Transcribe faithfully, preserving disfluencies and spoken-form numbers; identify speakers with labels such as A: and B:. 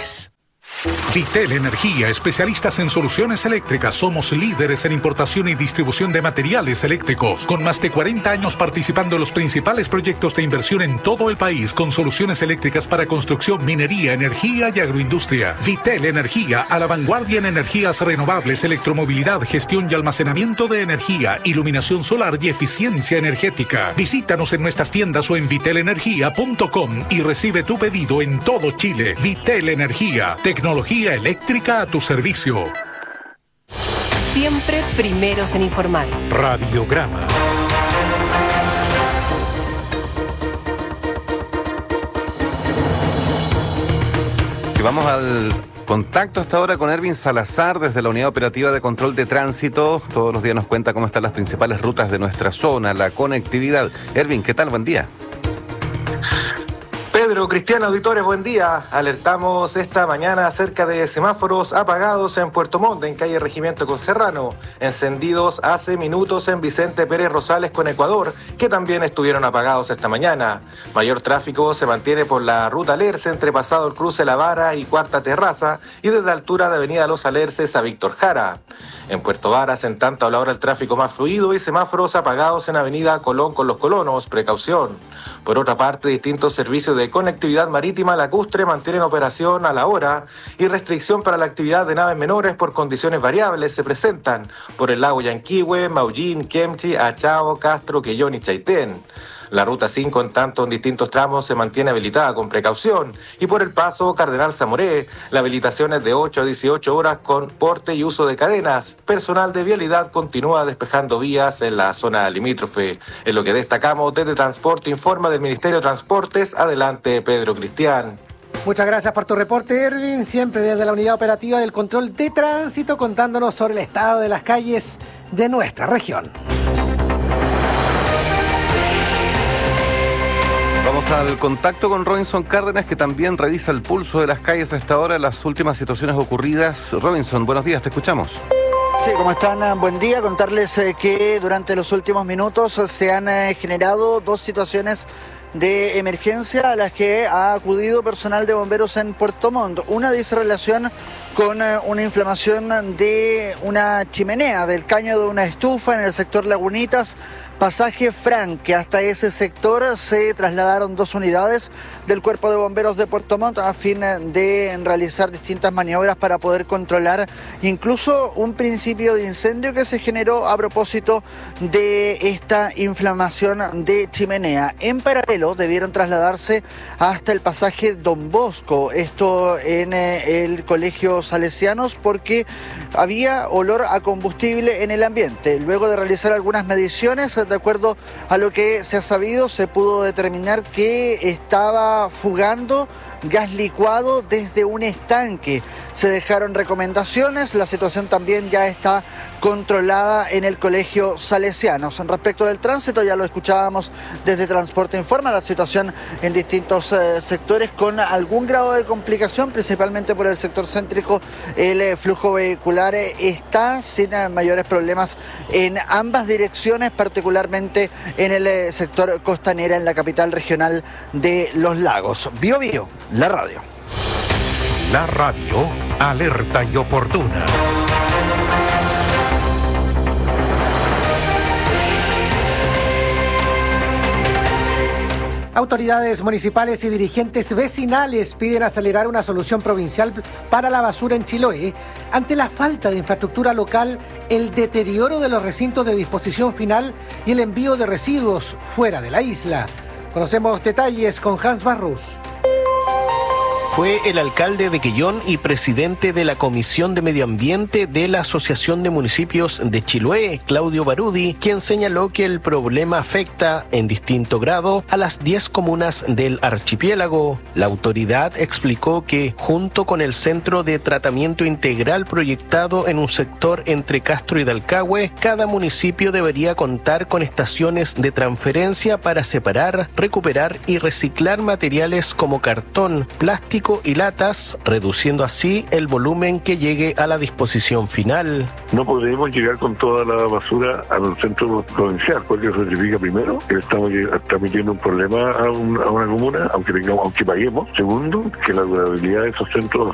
A: Andes.
B: Vitel Energía, especialistas en soluciones eléctricas. Somos líderes en importación y distribución de materiales eléctricos, con más de cuarenta años participando en los principales proyectos de inversión en todo el país, con soluciones eléctricas para construcción, minería, energía y agroindustria. Vitel Energía, a la vanguardia en energías renovables, electromovilidad, gestión y almacenamiento de energía, iluminación solar y eficiencia energética. Visítanos en nuestras tiendas o en vitel energía punto com y recibe tu pedido en todo Chile. Vitel Energía, tecnología eléctrica a tu servicio.
C: Siempre primeros en informar.
B: Radiograma.
D: Si vamos al contacto hasta ahora con Erwin Salazar desde la Unidad Operativa de Control de Tránsito. Todos los días nos cuenta cómo están las principales rutas de nuestra zona, la conectividad. Erwin, ¿qué tal? Buen día.
E: Pedro, Cristiano, auditores, buen día. Alertamos esta mañana acerca de semáforos apagados en Puerto Montt, en calle Regimiento con Serrano, encendidos hace minutos en Vicente Pérez Rosales con Ecuador, que también estuvieron apagados esta mañana. Mayor tráfico se mantiene por la ruta Alerce, entre pasado el cruce La Vara y Cuarta Terraza, y desde altura de avenida Los Alerces a Víctor Jara. En Puerto Varas, en tanto, a la hora el tráfico más fluido y semáforos apagados en avenida Colón con los Colonos, precaución. Por otra parte, distintos servicios de conectividad marítima lacustre mantienen operación a la hora y restricción para la actividad de naves menores por condiciones variables se presentan por el lago Yanquihue, Maullín, Kemchi, Achao, Castro, Quellón y Chaitén. La ruta cinco, en tanto, en distintos tramos se mantiene habilitada con precaución. Y por el paso Cardenal Zamoré, la habilitación es de ocho a dieciocho horas con porte y uso de cadenas. Personal de vialidad continúa despejando vías en la zona limítrofe. En lo que destacamos desde Transporte informa del Ministerio de Transportes. Adelante, Pedro Cristian.
F: Muchas gracias por tu reporte, Erwin. Siempre desde la Unidad Operativa del Control de Tránsito, contándonos sobre el estado de las calles de nuestra región.
D: Vamos al contacto con Robinson Cárdenas, que también revisa el pulso de las calles a esta hora, las últimas situaciones ocurridas. Robinson, buenos días, te escuchamos.
G: Sí, ¿cómo están? Buen día. Contarles eh, que durante los últimos minutos se han eh, generado dos situaciones de emergencia a las que ha acudido personal de bomberos en Puerto Montt. Una dice relación con eh, una inflamación de una chimenea, del caño de una estufa en el sector Lagunitas, pasaje Franque. Hasta ese sector se trasladaron dos unidades del Cuerpo de Bomberos de Puerto Montt a fin de realizar distintas maniobras para poder controlar incluso un principio de incendio que se generó a propósito de esta inflamación de chimenea. En paralelo debieron trasladarse hasta el pasaje Don Bosco, esto en el Colegio Salesianos, porque había olor a combustible en el ambiente. Luego de realizar algunas mediciones, de acuerdo a lo que se ha sabido, se pudo determinar que estaba fugando gas licuado desde un estanque. Se dejaron recomendaciones, la situación también ya está controlada en el Colegio Salesianos. Respecto del tránsito, ya lo escuchábamos desde Transporte Informa, la situación en distintos eh, sectores con algún grado de complicación, principalmente por el sector céntrico. El eh, flujo vehicular eh, está sin eh, mayores problemas en ambas direcciones, particularmente en el eh, sector costanera, en la capital regional de Los Lagos. Bio Bio, la radio.
B: La radio, alerta y oportuna.
F: Autoridades municipales y dirigentes vecinales piden acelerar una solución provincial para la basura en Chiloé ante la falta de infraestructura local, el deterioro de los recintos de disposición final y el envío de residuos fuera de la isla. Conocemos detalles con Hans Barrus.
A: Fue el alcalde de Quellón y presidente de la Comisión de Medio Ambiente de la Asociación de Municipios de Chiloé, Claudio Barudi, quien señaló que el problema afecta en distinto grado a las diez comunas del archipiélago. La autoridad explicó que, junto con el centro de tratamiento integral proyectado en un sector entre Castro y Dalcahue, cada municipio debería contar con estaciones de transferencia para separar, recuperar y reciclar materiales como cartón, plástico y latas, reduciendo así el volumen que llegue a la disposición final.
H: No podemos llegar con toda la basura al centro provincial, porque eso significa, primero, que estamos transmitiendo un problema a, un, a una comuna, aunque tengamos, aunque paguemos. Segundo, que la durabilidad de esos centros